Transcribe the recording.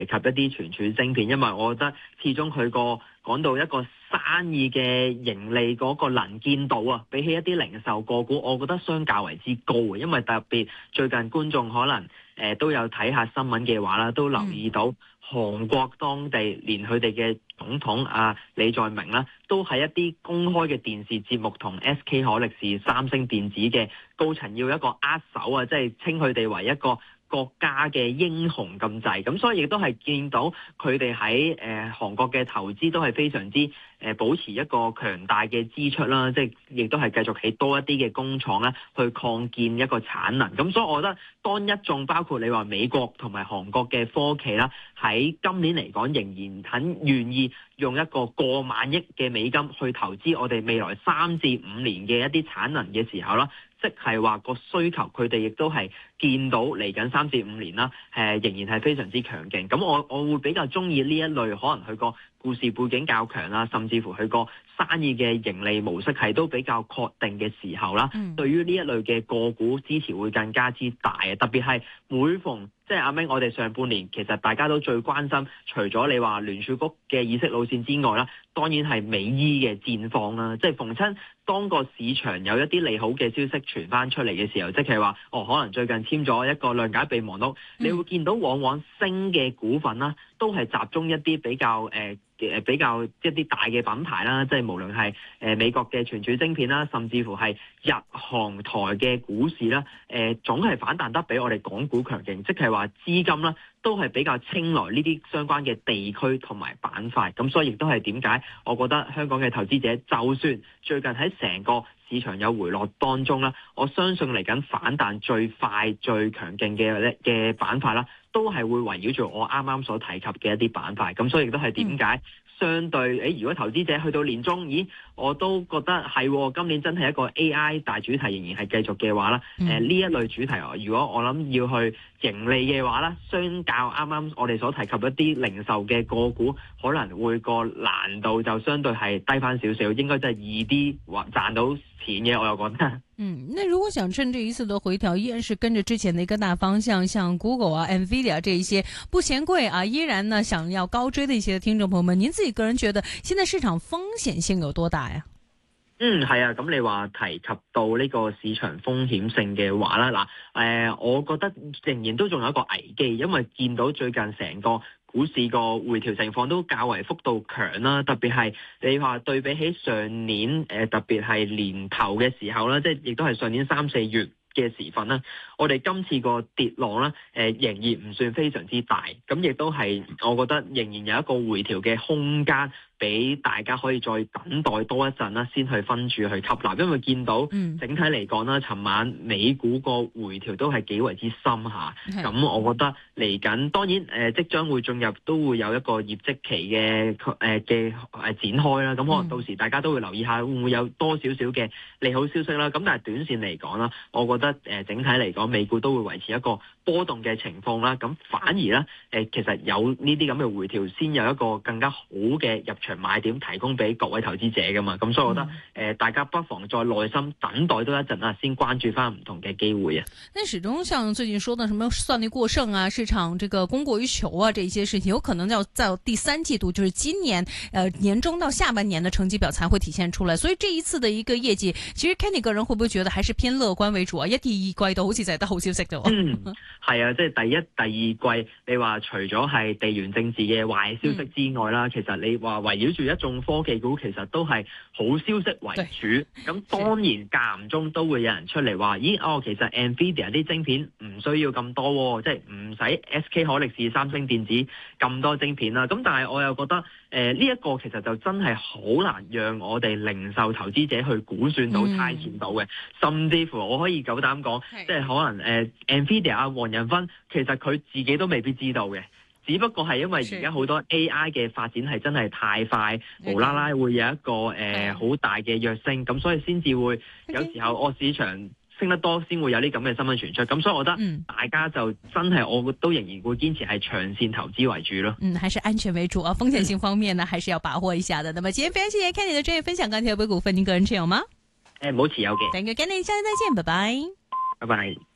及一啲存儲晶片，因為我覺得始終佢講到一個生意嘅盈利嗰個能見度啊，比起一啲零售個股，我覺得相較為之高嘅，因為特別最近觀眾可能都有睇下新聞嘅話啦，都留意到韓國當地連佢哋嘅總統李在明啦，都喺一啲公開嘅電視節目同 SK 海力士、三星電子嘅高層要一個握手啊，即係稱佢哋為一個國家嘅英雄咁滯，咁所以亦都係見到佢哋喺韓國嘅投資都係非常之保持一個強大嘅支出啦，即係亦都係繼續起多一啲嘅工廠啦，去擴建一個產能。咁所以我覺得當一眾包括你話美國同埋韓國嘅科企啦，喺今年嚟講仍然很願意用一個過萬億嘅美金去投資我哋未來3至5年嘅一啲產能嘅時候啦，即係話個需求佢哋亦都係見到嚟緊3至5年啦，仍然係非常之強勁。咁我會比較中意呢一類，可能佢個故事背景較強啦，甚至乎佢個生意嘅盈利模式係都比較確定嘅時候啦，對於呢一類嘅個股支持會更加之大啊！特別係每逢即係阿明，我哋上半年其實大家都最關心，除咗你話聯儲局嘅議息路線之外啦，當然係美伊嘅戰況啦。即係逢親當個市場有一啲利好嘅消息傳翻出嚟嘅時候，即係話可能最近簽咗一個量解備忘錄，你會見到往往升嘅股份啦，都係集中一啲比較一啲大嘅品牌啦，即係無論係美國嘅存儲晶片啦，甚至乎係日韓台嘅股市啦，總係反彈得比我哋港股強勁，即係話資金啦都係比較青睞呢啲相關嘅地區同埋板塊，咁所以亦都係點解我覺得香港嘅投資者就算最近喺成個市場有回落當中啦，我相信嚟緊反彈最快最強勁嘅板塊啦，都係會圍繞住我啱啱所提及嘅一啲板塊，咁所以亦都係點解相對如果投資者去到年中，我都覺得係今年真係一個 AI 大主題仍然係繼續嘅話啦，呢一類主題如果我諗要去盈利嘅話啦，相較啱啱我哋所提及一啲零售嘅個股，可能會個難度就相對係低翻少少，應該真係易啲或賺到錢嘅，我又覺得。 那如果想趁這一次的回調，依然是跟着之前的一個大方向，像 Google Nvidia 這一些不嫌貴依然呢想要高追的一些聽眾朋友們，您自己個人覺得現在市場風險性有多大呀？ 係啊，咁你話提及到呢個市場風險性嘅話啦，我覺得仍然都仲有一個危機，因為見到最近成個股市個回調情況都較為幅度強啦，特別係你話對比起上年特別係年頭嘅時候啦，即係亦都係上年3、4月嘅時分啦，我哋今次個跌浪啦，仍然唔算非常之大，咁亦都係我覺得仍然有一個回調嘅空間，俾大家可以再等待多一陣啦，先去分注去吸納，因為見到整體嚟講啦，尋晚美股個回調都係幾為之深下，咁我覺得嚟緊當然即將會進入都會有一個業績期嘅展開啦，咁可能到時大家都會留意下會唔會有多少少嘅利好消息啦，咁但係短線嚟講啦，我覺得整體嚟講美股都會維持一個波動嘅情況啦，咁反而咧其實有呢啲咁嘅回調先有一個更加好嘅入場買點提供俾各位投資者噶嘛，咁所以我覺得大家不妨再耐心等待多一陣啊，先關注翻唔同嘅機會啊。 但始終像最近說的什麼算力過剩啊，市場這個供過於求啊，這些事情有可能要在第3季度，就是今年年中到下半年的成績表才會體現出來。所以這一次的一個業績，其實 Kenny 個人會不會覺得還是偏樂觀為主啊？一、第二季度好似就係得好消息啫。 係啊，即係第一、第二季，你話除咗係地緣政治嘅壞消息之外啦，其實你話圍繞住一眾科技股，其實都係好消息為主。咁當然間唔中都會有人出嚟話，其實 Nvidia 啲晶片唔需要咁多，即係唔使 SK 海力士、三星電子咁多晶片啦。咁但係我又覺得呢一個其實就真係好難讓我哋零售投資者去估算到、猜測到嘅，甚至乎我可以夠膽講，即係可能Nvidia 黃仁勳其實佢自己都未必知道嘅。只不過係因為而家好多 AI 嘅發展係真係太快，無啦啦會有一個好大嘅躍升，咁所以先至會有時候市場升得多，先會有啲咁嘅新聞傳出。咁所以我覺得大家就真係我都仍然會堅持係長線投資為主咯。 還是安全為主啊，風險性方面呢，還是要把握一下的。那麼今天非常謝謝 Kenny 的專業分享，鋼鐵股份您個人持有嗎？ 冇持有嘅。 Thank you Kenny，下次再見，拜拜。 拜拜。